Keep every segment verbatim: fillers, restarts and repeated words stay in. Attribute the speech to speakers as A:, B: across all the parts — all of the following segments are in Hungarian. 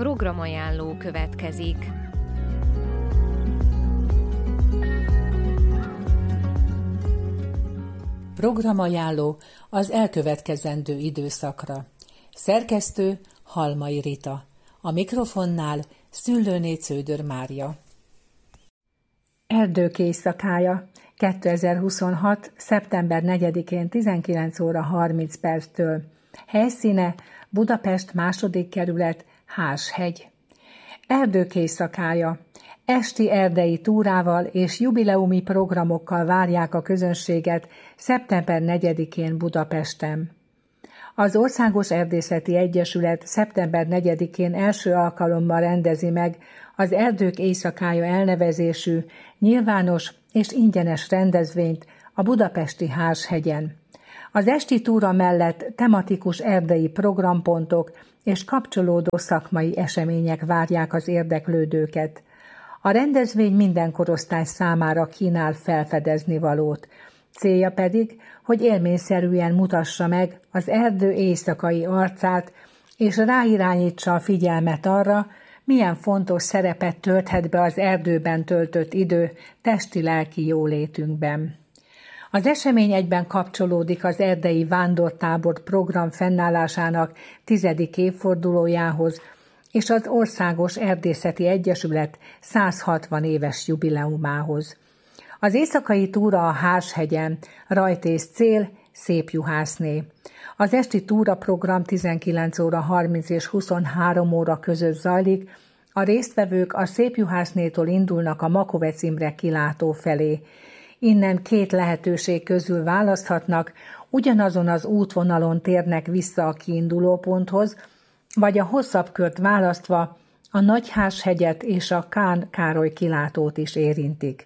A: Programajánló következik.
B: Programajánló az elkövetkezendő időszakra. Szerkesztő Halmai Rita. A mikrofonnál Szüllőné Cződör Mária.
C: Erdők éjszakája. kétezer-huszonhat. szeptember negyedikén tizenkilenc óra harminc perctől. Helyszíne Budapest második kerület, Hárshegy. Erdők éjszakája. Esti erdei túrával és jubileumi programokkal várják a közönséget szeptember negyedikén Budapesten. Az Országos Erdészeti Egyesület szeptember negyedikén első alkalommal rendezi meg az Erdők éjszakája elnevezésű nyilvános és ingyenes rendezvényt a budapesti Hárshegyen. Az esti túra mellett tematikus erdei programpontok és kapcsolódó szakmai események várják az érdeklődőket. A rendezvény minden korosztály számára kínál felfedezni valót. Célja pedig, hogy élményszerűen mutassa meg az erdő éjszakai arcát, és ráirányítsa a figyelmet arra, milyen fontos szerepet tölthet be az erdőben töltött idő testi-lelki jólétünkben. Az esemény egyben kapcsolódik az erdei vándortábor program fennállásának tizedik évfordulójához, és az Országos Erdészeti Egyesület száz hatvan éves jubileumához. Az éjszakai túra a Hárshegyen, rajt és cél Szépjuhászné. Az esti túraprogram tizenkilenc óra harminc és huszonhárom óra között zajlik, a résztvevők a Szépjuhásznétól indulnak a Makovecz Imre kilátó felé. Innen két lehetőség közül választhatnak, ugyanazon az útvonalon térnek vissza a kiinduló ponthoz, vagy a hosszabb kört választva a Nagyhárshegyet és a Kán Károly kilátót is érintik.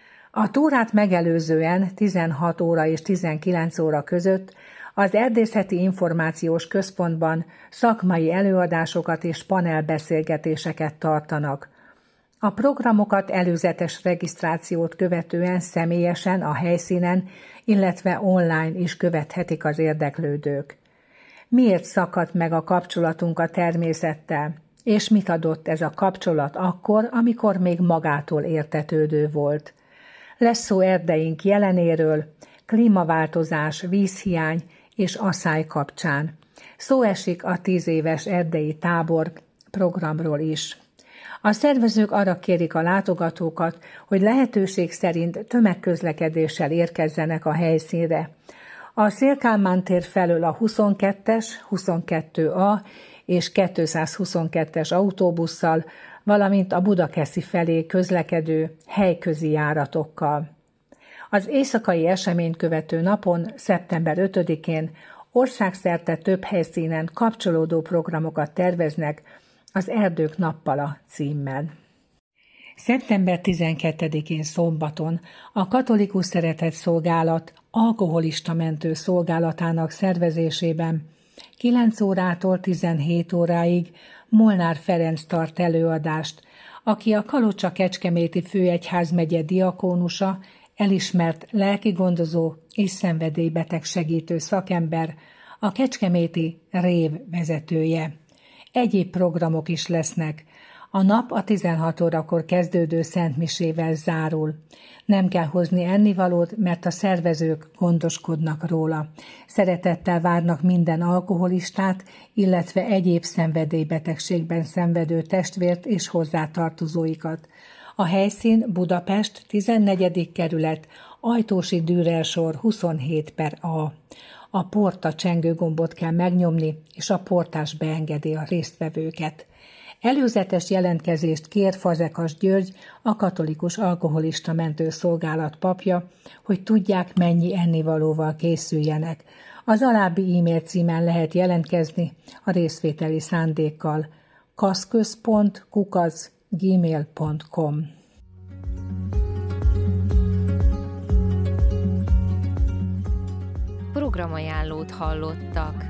C: A túrát megelőzően tizenhat óra és tizenkilenc óra között az Erdészeti Információs Központban szakmai előadásokat és panelbeszélgetéseket tartanak. A programokat előzetes regisztrációt követően személyesen a helyszínen, illetve online is követhetik az érdeklődők. Miért szakadt meg a kapcsolatunk a természettel, és mit adott ez a kapcsolat akkor, amikor még magától értetődő volt? Lesz szó erdeink jelenéről, klímaváltozás, vízhiány és asszály kapcsán. Szó esik a tíz éves erdei tábor programról is. A szervezők arra kérik a látogatókat, hogy lehetőség szerint tömegközlekedéssel érkezzenek a helyszínre. A Széll-Kálmán tér felől a huszonkettes, huszonkettő A és kétszázhuszonkettes autóbusszal, valamint a Budakeszi felé közlekedő helyközi járatokkal. Az éjszakai eseményt követő napon, szeptember ötödikén országszerte több helyszínen kapcsolódó programokat terveznek az Erdők nappala címmel. szeptember tizenkettedikén szombaton a Katolikus Szeretetszolgálat alkoholista mentő szolgálatának szervezésében kilenc órától tizenhét óráig Molnár Ferenc tart előadást, aki a Kalocsa-Kecskeméti főegyházmegye diakónusa, elismert lelkigondozó és szenvedélybeteg segítő szakember, a kecskeméti rév vezetője. Egyéb programok is lesznek. A nap a tizenhat órakor kezdődő szentmisével zárul. Nem kell hozni ennivalót, mert a szervezők gondoskodnak róla. Szeretettel várnak minden alkoholistát, illetve egyéb szenvedélybetegségben szenvedő testvért és hozzátartozóikat. A helyszín Budapest, tizennegyedik kerület, Ajtósi Dürer sor huszonhét per A. A porta csengőgombot kell megnyomni, és a portás beengedi a résztvevőket. Előzetes jelentkezést kér Fazekas György, a Katolikus Alkoholista Mentő Szolgálat papja, hogy tudják, mennyi ennivalóval készüljenek. Az alábbi e-mail címen lehet jelentkezni a részvételi szándékkal: kaszközpont kukac gmail pont com.
A: Programajánlót hallottak.